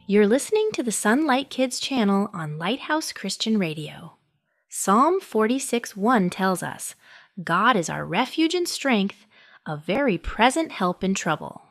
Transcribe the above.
You're listening to the Sunlight Kids channel on Lighthouse Christian Radio. Psalm 46:1 tells us, God is our refuge and strength, a very present help in trouble.